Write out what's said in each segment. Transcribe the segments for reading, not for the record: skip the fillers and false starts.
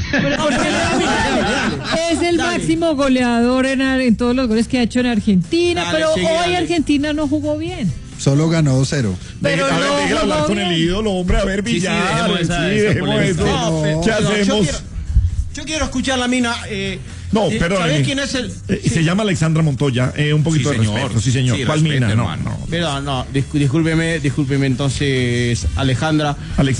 Pero ¿por qué es el máximo goleador en todos los goles que ha hecho en Argentina, pero hoy Argentina no jugó bien. Solo ganó 2-0. Pero deja hablar con el ídolo, hombre, a ver, Villar. Dejemos eso. ¿Qué hacemos? Yo quiero escuchar la mina. No, perdón. ¿Sabés quién es el...? Se llama Alexandra Montoya. Un poquito de respeto. Sí, señor. Sí, ¿Cuál respeto, mina? hermano. No. Perdón, no, discúlpeme entonces, Alejandra.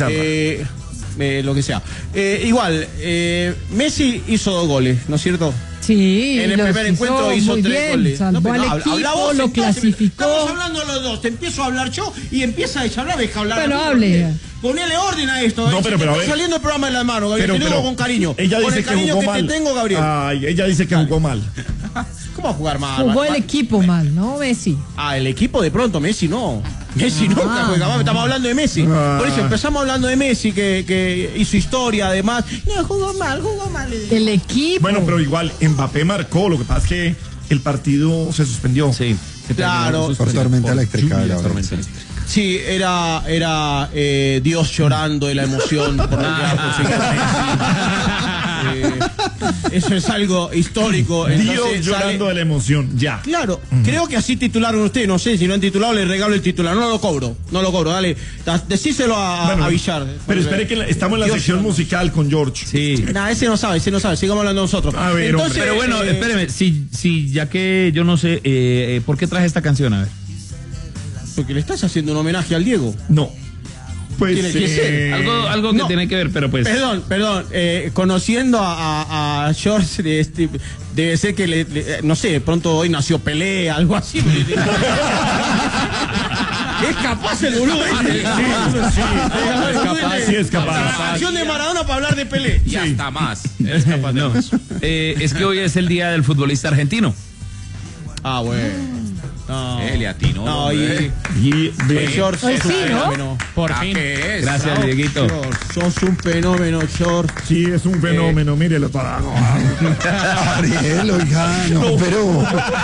Lo que sea. Igual, Messi hizo 2 goles, ¿no es cierto? Sí, en el primer encuentro hizo 3 goles. Salvó al equipo, lo clasificó. Estamos hablando los dos. Te empiezo a hablar yo y empieza a hablar, deja hablar. Pero hable. Ponele orden a esto. No, pero a ver. Está saliendo el programa de las manos, Gabriel. Te digo con cariño. Ella dice con el cariño jugó que mal. te tengo, Gabriel. Ay, ella dice que jugó mal. ¿Cómo va a jugar mal? Jugó el equipo mal, ¿no, Messi? El equipo de pronto, Messi no. Messi nunca juega mal, estamos hablando de Messi. Por eso empezamos hablando de Messi, que hizo historia además. No, jugó mal. El equipo. Bueno, pero igual Mbappé marcó, lo que pasa es que el partido se suspendió. Sí. Claro. Por tormenta eléctrica. Sí, era Dios llorando de la emoción por lo que ha conseguido Messi. Eso es algo histórico. Dios llorando de la emoción, ya. Claro, creo que así titularon ustedes, no sé, si no han titulado le regalo el titular, no lo cobro, dale, decíselo a Villar. Pero espere que estamos en la sección musical con George. Sí. Ese no sabe, sigamos hablando nosotros. A ver, entonces, pero bueno, espéreme, si ya que yo no sé, ¿por qué traje esta canción? A ver. Porque le estás haciendo un homenaje al Diego. No. Pues Tiene que ser. Algo que tiene que ver, pero pues. Perdón, conociendo a George, debe ser que no sé, de pronto hoy nació Pelé, algo así. Es capaz el boludo. Sí, es capaz. La canción de Maradona para hablar de Pelé. Y hasta más. Es capaz de más. Es que hoy es el día del futbolista argentino. Bueno. No. Le atinó. No, George, Hoy sí, ¿no? Por fin. Gracias, Dieguito. Sos un fenómeno, George. Sí, es un fenómeno, mírelo para. Ariel, oiga, pero.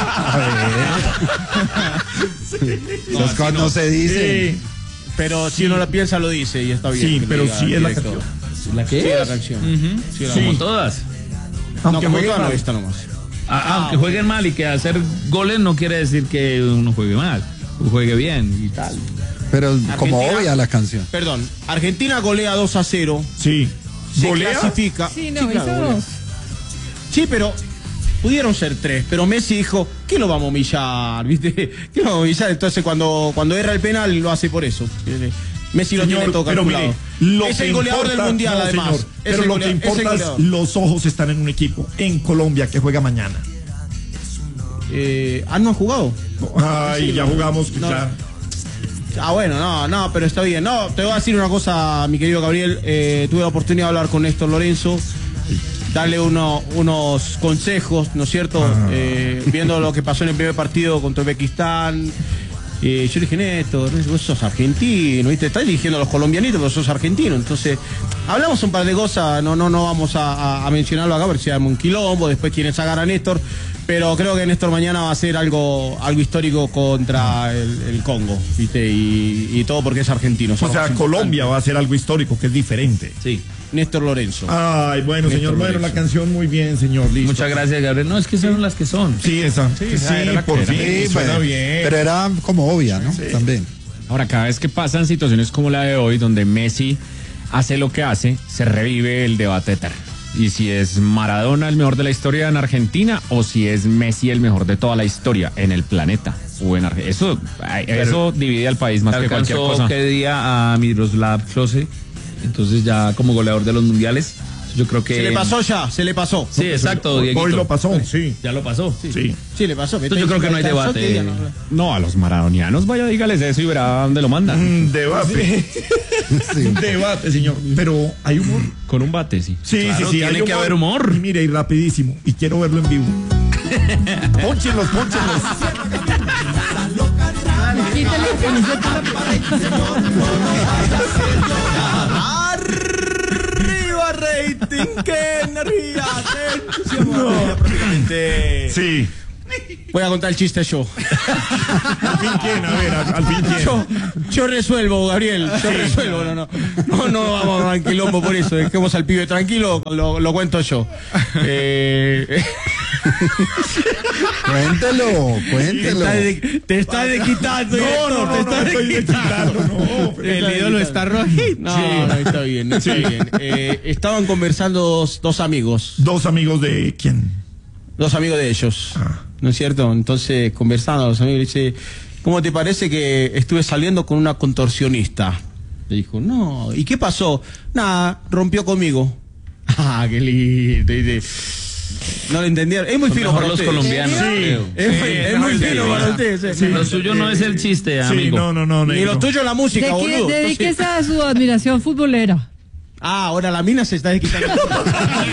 Esas cosas no se dicen. Pero si uno la piensa, lo dice y está bien. Sí, pero sí es la canción. ¿La qué? Sí, es la canción. Sí, como todas. Aunque como juegue todas, no, mal. esta nomás. Aunque jueguen mal y que hacer goles no quiere decir que uno juegue mal, juegue bien y tal. Pero como obvia la canción. Perdón, Argentina golea 2-0. Sí. Se ¿Golea? clasifica. Sí, no, claro, hizo golea. 2. Sí, pero pudieron ser 3. Pero Messi dijo, ¿qué lo vamos a humillar? ¿Viste? ¿Qué lo vamos a humillar? Entonces cuando erra el penal lo hace por eso. Messi lo tiene todo calculado. Es el goleador del mundial, además. Señor, pero lo que importa es los ojos están en un equipo en Colombia que juega mañana. ¿No han jugado? Ay, ya jugamos. No. Ya. Bueno, no, pero está bien. No, te voy a decir una cosa, mi querido Gabriel. Tuve la oportunidad de hablar con Néstor Lorenzo, darle unos consejos, ¿no es cierto? Viendo lo que pasó en el primer partido contra Uzbekistán. Yo le dije, Néstor, vos sos argentino, ¿viste? Estás dirigiendo a los colombianitos, pero sos argentino. Entonces, hablamos un par de cosas, no vamos a mencionarlo acá, porque se llama un quilombo, después quieren sacar a Néstor. Pero creo que Néstor mañana va a hacer algo histórico contra el Congo, ¿viste? Y todo porque es argentino. O sea, Colombia va a hacer algo histórico que es diferente. Sí. Néstor Lorenzo. Ay, bueno, Néstor señor. Bueno, Lorenzo. la canción muy bien, señor. Listo. Muchas gracias, Gabriel. No, es que son las que son. Sí, esa. Sí, por fin. Sí, Suena bien. pero era como obvia, ¿no? Sí. También. Ahora, cada vez que pasan situaciones como la de hoy, donde Messi hace lo que hace, se revive el debate eterno. Y si es Maradona el mejor de la historia en Argentina o si es Messi el mejor de toda la historia en el planeta o en Argentina. Eso divide al país más que cualquier cosa. ¿Qué día a Miroslav Klose? Entonces ya como goleador de los mundiales, yo creo que... Se le pasó. Sí, exacto, Dieguito. Hoy lo pasó, sí. Ya lo pasó. Sí. Sí, le pasó. Entonces yo creo que no hay debate. No, a los maradonianos, vaya, dígales eso y verá dónde lo mandan. Debate. Sí. Debate, señor. Pero hay humor. Con un bate, sí. Sí, Claro, sí, tiene hay que haber humor. Y mire, y rapidísimo. Y quiero verlo en vivo. Pónchenlos. Quítale la camiseta. ¡Arriba, rating! ¡Qué energía! ¡Qué entusiasmo! Prácticamente. Sí. Voy a contar el chiste yo. ¿Al fin quién? A ver, al fin quién. Yo resuelvo, Gabriel. Yo resuelvo. No vamos a dar quilombo por eso. Dejemos al pibe tranquilo. Lo cuento yo. Cuéntelo. Te está desquitando. No, te está desquitando. El ídolo está rojito. No, está bien. Estaban conversando dos amigos. ¿Dos amigos de quién? Dos amigos de ellos. ¿No es cierto? Entonces, conversando los amigos, dice, ¿cómo te parece que estuve saliendo con una contorsionista? Le dijo, no. ¿Y qué pasó? Nada, rompió conmigo. Ah, qué lindo. No lo entendieron. Es muy fino para los usted. colombianos. Sí. Es muy fino para usted. Sí. Lo suyo no es el chiste, amigo. No. Ni lo tuyo es la música, boludo. Dedíquese a su admiración futbolera. Ah, ahora la mina se está desquitando.